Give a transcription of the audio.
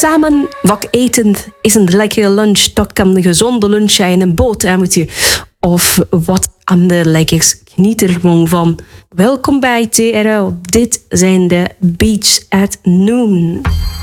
samen wat eten is een lekkere lunch. Dat kan een gezonde lunch zijn, een boterhammetje of wat ander lekkers. Geniet er gewoon van. Welkom bij TRL. Dit zijn de Beats at Noon.